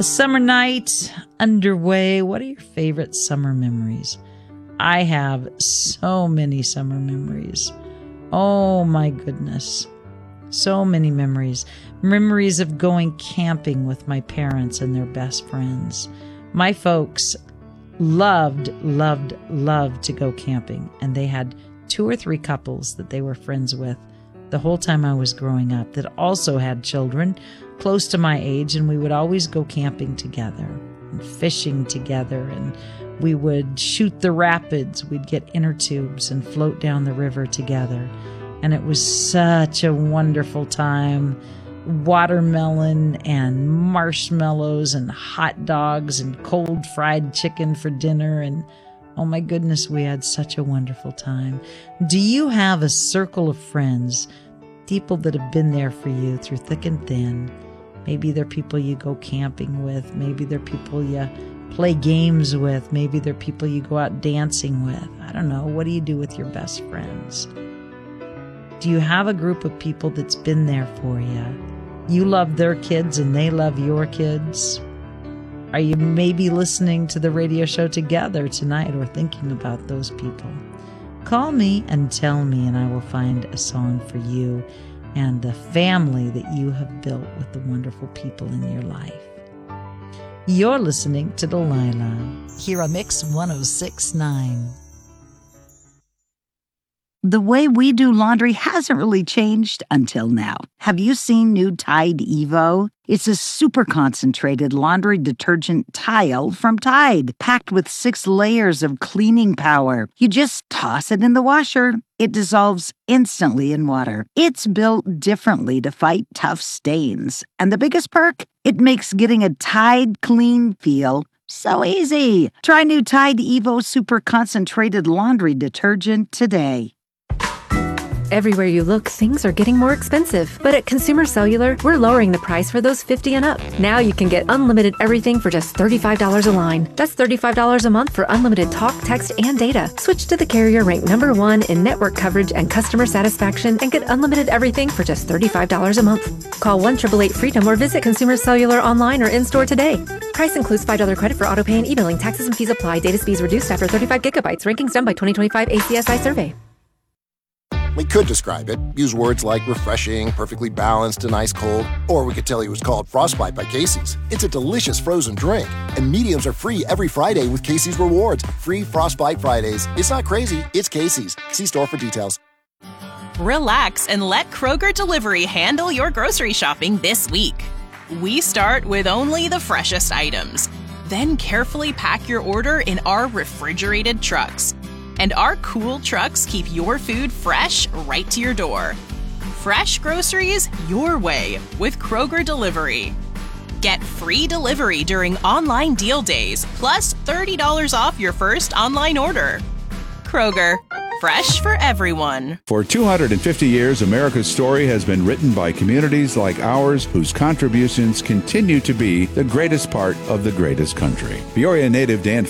A summer night underway. What are your favorite summer memories? I have so many summer memories. Oh my goodness. So many memories. Memories of going camping with my parents and their best friends. My folks loved to go camping, and they had 2 or 3 couples that they were friends with the whole time I was growing up that also had children close to my age, and we would always go camping together and fishing together, and we would shoot the rapids. We'd get inner tubes and float down the river together, and it was such a wonderful time. Watermelon and marshmallows and hot dogs and cold fried chicken for dinner, and oh my goodness, we had such a wonderful time. Do you have a circle of friends, people that have been there for you through thick and thin? Maybe they're people you go camping with. Maybe they're people you play games with. Maybe they're people you go out dancing with. I don't know. What do you do with your best friends? Do you have a group of people that's been there for you? You love their kids and they love your kids? Are you maybe listening to the radio show together tonight or thinking about those people? Call me and tell me, and I will find a song for you and the family that you have built with the wonderful people in your life. You're listening to Delilah here on Mix 106.9. The way we do laundry hasn't really changed until now. Have you seen new Tide Evo? It's a super concentrated laundry detergent tile from Tide, packed with 6 layers of cleaning power. You just toss it in the washer. It dissolves instantly in water. It's built differently to fight tough stains. And the biggest perk? It makes getting a Tide clean feel so easy. Try new Tide Evo Super Concentrated Laundry Detergent today. Everywhere you look, things are getting more expensive. But at Consumer Cellular, we're lowering the price for those 50 and up. Now you can get unlimited everything for just $35 a line. That's $35 a month for unlimited talk, text, and data. Switch to the carrier ranked #1 in network coverage and customer satisfaction and get unlimited everything for just $35 a month. Call 1-888-FREEDOM or visit Consumer Cellular online or in-store today. Price includes $5 credit for autopay and e-billing. Taxes and fees apply. Data speeds reduced after 35 gigabytes. Rankings done by 2025 ACSI survey. We could describe it, use words like refreshing, perfectly balanced, and ice cold, or we could tell you it was called Frostbite by Casey's. It's a delicious frozen drink, and mediums are free every Friday with Casey's Rewards. Free Frostbite Fridays. It's not crazy, it's Casey's. See store for details. Relax and let Kroger Delivery handle your grocery shopping this week. We start with only the freshest items, then carefully pack your order in our refrigerated trucks. And our cool trucks keep your food fresh right to your door. Fresh groceries your way with Kroger Delivery. Get free delivery during online deal days, plus $30 off your first online order. Kroger, fresh for everyone. For 250 years, America's story has been written by communities like ours whose contributions continue to be the greatest part of the greatest country. Peoria native Dan